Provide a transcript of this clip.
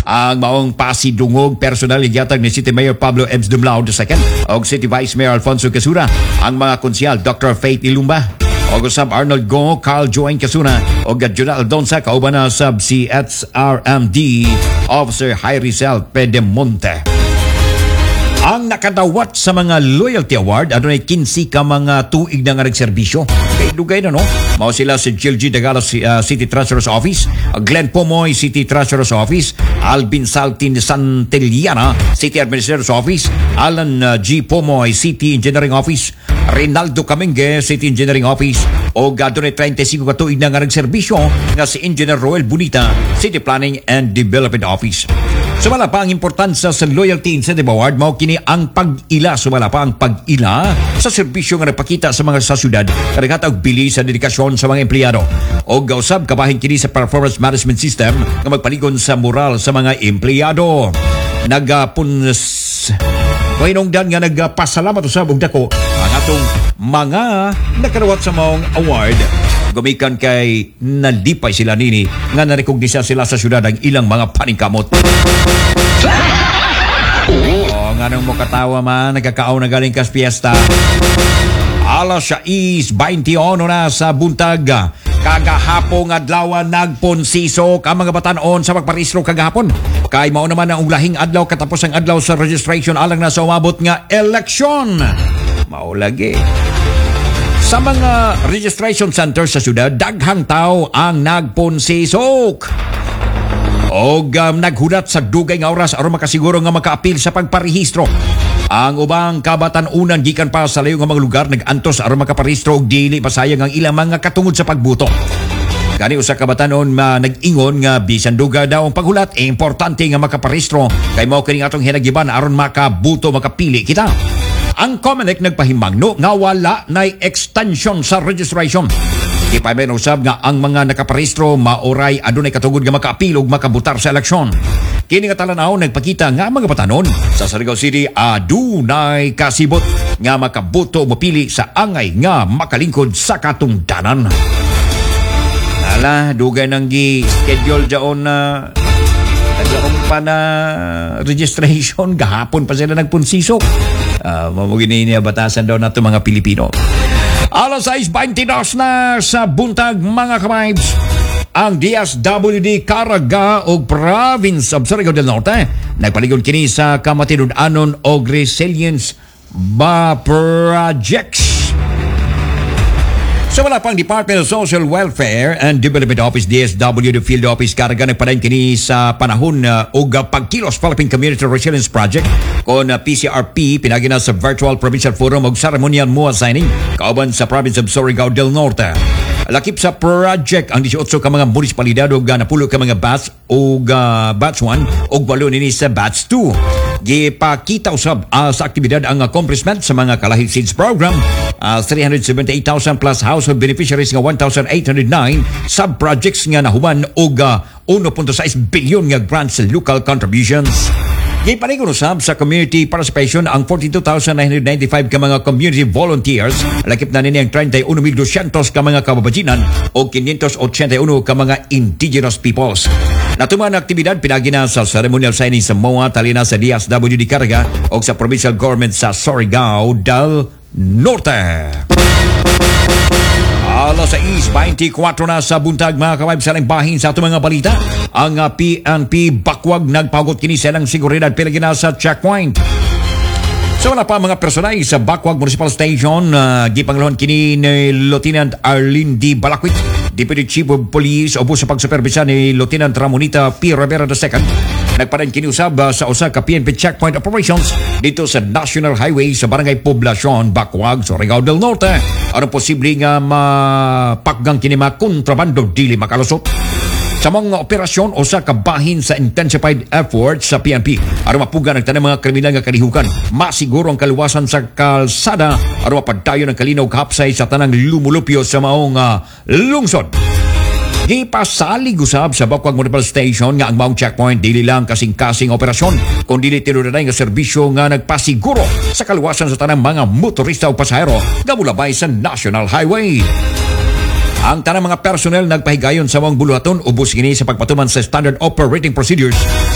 Ang maong pasidungog personal igyatag ni City Mayor Pablo Ebs Dumlao II o City Vice Mayor Alfonso Casura. Ang mga konsyal Dr. Faith Ilumba o Sub Arnold Go, Carl Joen Casuna o Junal Donsa kauban na Sub CSRMD Officer Hyrisel Pedemonte. Ang nakadawat sa mga loyalty award adunay 15 ka mga tuig na nga nagserbisyo. Kay dugay na no. Mao sila si Jill G. Dagala City Treasurer's Office, Glenn Pomoy City Treasurer's Office, Alvin Saltin Santillana City Administrator's Office, Alan G. Pomoy City Engineering Office, Rinaldo Camingue City Engineering Office o adunay 35 ka tuig na nga nagserbisyo nga si Engineer Roel Bonita City Planning and Development Office. Sumala pa ang importansya sa Loyalty Incentive Award, mao kini ang pag-ila. Sumala pa ang pag-ila sa serbisyo nga nagpakita sa mga sa syudad, karaghatag bili sa dedikasyon sa mga empleyado. O gausab kabahin kini sa performance management system nga magpaligon sa moral sa mga empleyado. Painungdan nga nagpasalamat usab og dako ang atong mga nakarawat sa maong award. Gumikan kay nalipay sila nini nga narekognisa sila sa syudad ang ilang mga paningkamot. Nga nang mo katawa man, nagkakao na galing kas piyesta. Alas 6:21 na sa buntag. Kagahapong adlaw nagponsisok ang mga batanon sa pagparehistro kagahapon. Kay mao naman ang ulahing adlaw katapos ang adlaw sa registration alang na sa umabot nga eleksyon. Mao lagi. Sa mga registration centers sa syudad, daghang tao ang nagponsisok. O naghudat sa dugay nga oras aron makasiguro nga makaapil sa pagparehistro. Ang ubang kabatan-unan gikan pa sa layo nga mga lugar nagantos aron makaparehistro og dili pasayang ang ilang mga katungod sa pagbuto. Gani usa ka batanon nag-ingon nga bisan duga daw ang paghulat importante nga makaparehistro kay mao kini atong hinagiban aron makabuto makapili kita. Ang COMELEC nagpahimangno nga wala nay extension sa registration. Di pa may usab nga ang mga nakaparehistro maoray adunay katungod nga makaapil ug makabutar sa eleksyon. Kini nga talanaw nagpakita nga mga batanon sa Surigao City adunay kasibot nga makabuto o mapili sa angay nga makalingkod sa katungdanan. Ala, dugay nang gi-schedule daon na naglaong pa na registration. Gahapon pa sila nagpunsisok. Mamugin niya batasan daw nato mga Pilipino. Alas 6:22 na sa buntag mga kabibes. Ang DSWD Caraga o Province of Surigao del Norte nagpaligon kini sa kamatinud-anon og resilience projects. So wala pang Department of Social Welfare and Development Office DSWD Field Office Caraga nagpadayon kini sa panahon og pagkilos Philippine Community Resilience Project kon PCRP pinagi na sa Virtual Provincial Forum og Ceremonial MOA signing kauban sa Province of Surigao del Norte. Lakip sa project ang 18 ka mga munisipalidad og napulo ka mga batch og batch 1 og 8 nini sa batch 2. Gipakita usab sa aktibidad ang accomplishment sa mga kalahig seeds program. 378,000 plus household beneficiaries nga 1,809 sub-projects nga nahuman og 1.6 billion nga grants sa local contributions. Gipaligon usab sa community participation ang 42,995 ka mga community volunteers, lakip na nini ang 31,200 ka mga kababajinan o 581 ka mga indigenous peoples. Natuman ang aktibidad pinagi na sa ceremonial signing sa MOA talina sa DSWD Caraga o sa provincial government sa Surigao del Norte. Alas 6:24 na sa buntag mga kabaib sa bahin sa itong mga balita. Ang PNP Bakwag nagpagot kini sa ng seguridad pilagina sa checkpoint. So wala pa mga personay sa Bakwag Municipal Station. Gipangluhan kini ni Lieutenant Arlene D. Balakwit, Deputy Chief of Police o sa pagsuperbisa ni Lieutenant Ramonita P. Rivera II. Nagpadayon kini usab sa usa ka PNP checkpoint operations dito sa National Highway sa Barangay Poblacion, Bakwag, Surigao del Norte. Ano posible nga mapakgang kini mga kontrabando dili makalusot. Sa mga operasyon o sa kabahin sa intensified effort sa PNP aron mapugan ang tanang mga kriminal nga kalihukan, masiguro ang kaluwasan sa kalsada aron mapadayon ang kalinaw kahapsay sa tanang lumulupyo sa maong lungsod. Gipasalig usab sa Bakwag Municipal Station nga ang maong checkpoint dili lang kasing-kasing operasyon kundi tinuod nga serbisyo nga nagpasiguro sa kaluwasan sa tanang mga motorista o pasahero nga mulabay sa National Highway. Ang tanang mga personnel nagpahigayon sa maong buluhaton ubos kini sa pagpatuman sa standard operating procedures